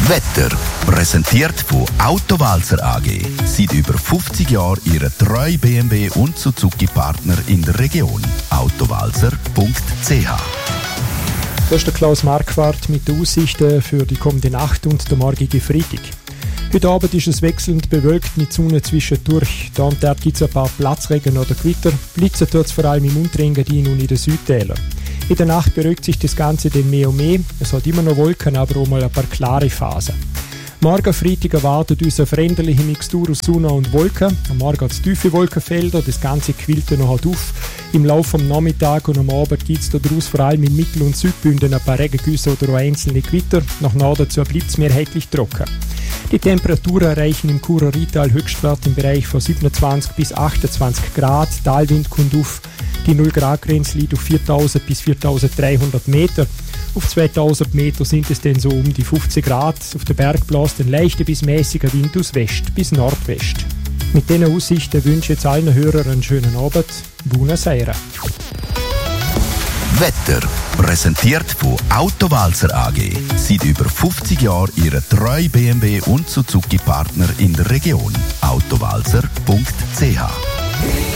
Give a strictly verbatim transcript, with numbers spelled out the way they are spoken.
Wetter, präsentiert von Autowalzer A G. Seit über fünfzig Jahren Ihr treu B M W und Suzuki-Partner in der Region. autowalzer punkt c h. Das ist der Klaus Marquardt mit den Aussichten für die kommende Nacht und den morgigen Freitag. Heute Abend ist es wechselnd bewölkt mit Sonne zwischendurch. Da und dort gibt es ein paar Platzregen oder Gewitter. Blitzen tut es vor allem im Unterengadin und in den Südtälern. In der Nacht beruhigt sich das Ganze dann mehr und mehr. Es hat immer noch Wolken, aber auch mal ein paar klare Phasen. Morgen Freitag erwartet uns eine veränderliche Mixtur aus Sonne und Wolken. Am Morgen hat es tiefe Wolkenfelder, das Ganze quillt dann noch halt auf. Im Laufe des Nachmittags und am Abend gibt es daraus vor allem in Mittel- und Südbünden ein paar Regengüsse oder auch einzelne Gewitter. Nach Norden bleibt es mehrheitlich trocken. Die Temperaturen erreichen im Churer Rheintal Höchstwert im Bereich von siebenundzwanzig bis achtundzwanzig Grad. Talwind kommt auf. Die null Grad Grenze liegt auf viertausend bis viertausenddreihundert Meter. Auf zweitausend Meter sind es dann so um die fünfzig Grad. Auf den Berg bläst ein leichter bis mäßiger Wind aus West bis Nordwest. Mit diesen Aussichten wünsche ich jetzt allen Hörern einen schönen Abend. Buenos Aires. Wetter, präsentiert von Autowalzer A G. Seit über fünfzig Jahren Ihr treu B M W und Suzuki-Partner in der Region. autowalzer punkt c h.